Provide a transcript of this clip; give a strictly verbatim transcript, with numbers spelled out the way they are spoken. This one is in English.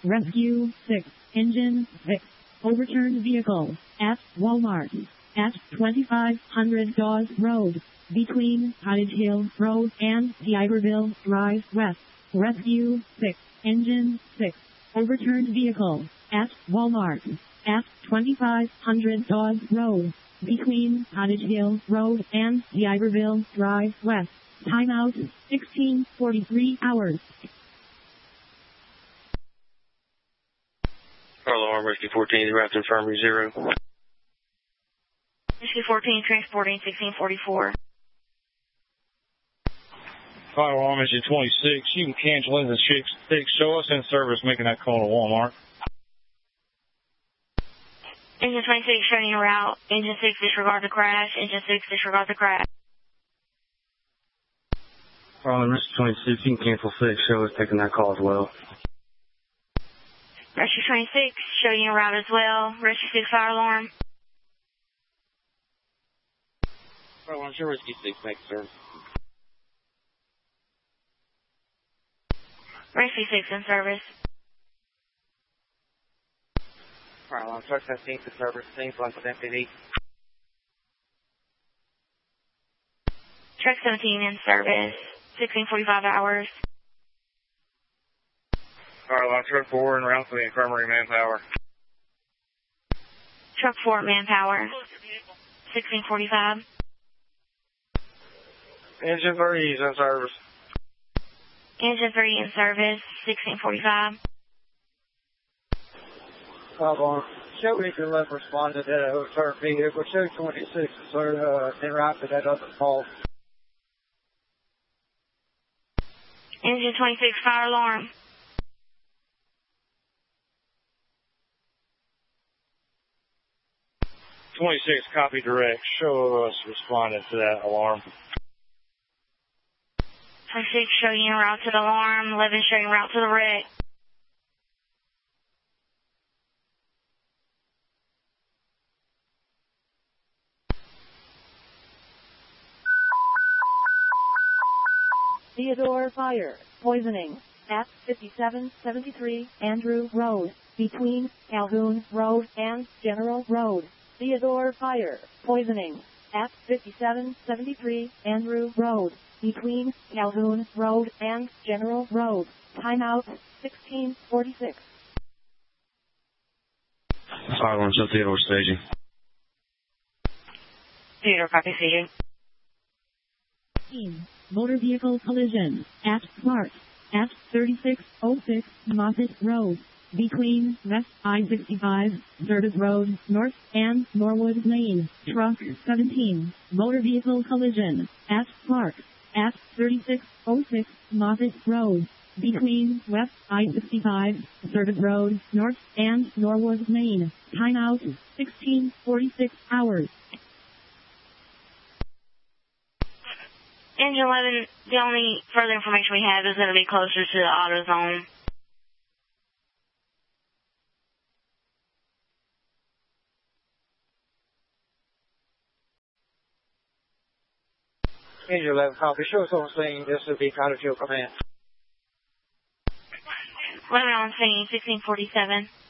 Rescue six. Engine six. Overturned vehicle at Walmart at twenty-five hundred Dawes Road between Cottage Hill Road and D'Iberville Drive West. Rescue six. Engine six. Overturned vehicle at Walmart at twenty-five hundred Dawes Road between Cottage Hill Road and D'Iberville Drive West. Timeout sixteen forty-three hours. Alarm, Rescue fourteen, the Raptor Infirmary zero. Rescue fourteen, transporting sixteen forty-four. Fire alarm, engine twenty-six. You can cancel in the six. Show us in service making that call to Walmart. Engine twenty-six, showing your route. Engine six, disregard the crash. Engine six, disregard the crash. Fire alarm, Rescue twenty-six. You can cancel six. Show us taking that call as well. Rescue twenty-six, showing your route as well. Rescue six, fire alarm. Fire alarm, show Rescue six, make service. Rescue six in service. Fire alarm, truck seventeen in service. Same flight with M P D. Truck seventeen in service. sixteen forty-five hours. Fire alarm, truck four en route to the infirmary manpower. Truck four manpower. sixteen forty-five. Engine three is in service. Engine three in service. sixteen forty-five. Fire alarm, show Engine eleven responded to that overturned vehicle. Show twenty-six is uh, en route to that other call. Engine twenty-six, fire alarm. twenty-six, copy direct. Show us responding to that alarm. twenty-six, showing en route to the alarm. eleven, showing route to the wreck. Theodore fire. Poisoning at fifty-seven seventy-three Andrew Road between Calhoun Road and General Road. Theodore fire. Poisoning at fifty-seven seventy-three Andrew Road between Calhoun Road and General Road. Timeout sixteen forty-six. Fire alarm, show Theodore staging. Theodore, copy staging. Motor vehicle collision at Clark at thirty-six oh six Moffett Road between West I sixty-five, Service Road North and Norwood Lane. Truck seventeen. Motor vehicle collision at Clark at thirty-six oh six Moffett Road between West I sixty-five, Service Road North and Norwood Lane. Timeout sixteen forty-six hours. Engine eleven, the only further information we have is that it'll be closer to the auto zone. Engine eleven, copy. Show us on scene. This will be Cottage Hill Command. eleven on scene, sixteen forty-seven.